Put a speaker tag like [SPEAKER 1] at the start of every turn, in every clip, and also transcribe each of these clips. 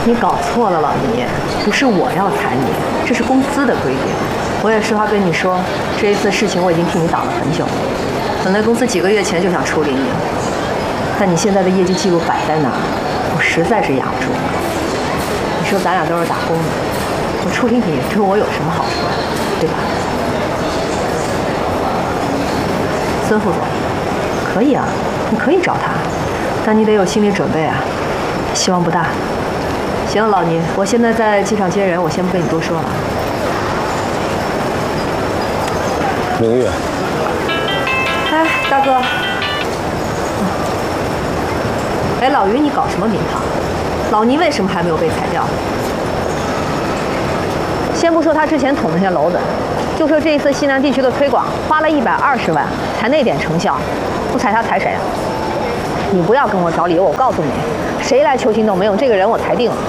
[SPEAKER 1] 你搞错了，老倪，不是我要裁你，这是公司的规定。我也实话跟你说，这一次事情我已经替你挡了很久。本来公司几个月前就想处理你，但你现在的业绩记录摆在那儿，我实在是压不住。你说咱俩都是打工的，我处理你对我有什么好处，对吧？孙副总，可以啊，你可以找他，但你得有心理准备啊，希望不大。行，老倪，我现在在机场接人，我先不跟你多说了。
[SPEAKER 2] 明月，
[SPEAKER 1] 哎，大哥，哎，老于，你搞什么名堂？老倪为什么还没有被裁掉？先不说他之前捅那些娄子，就说这一次西南地区的推广花了120万，才那点成效，不裁他裁谁啊？你不要跟我找理由，我告诉你，谁来求情都没用，这个人我裁定了。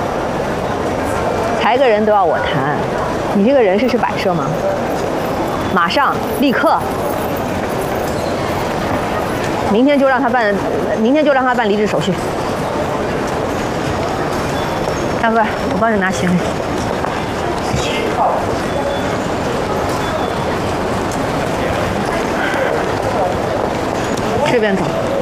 [SPEAKER 1] 裁个人都要我谈，你这个人事是摆设吗？马上，立刻，明天就让他办离职手续。大哥，我帮你拿行李。这边走。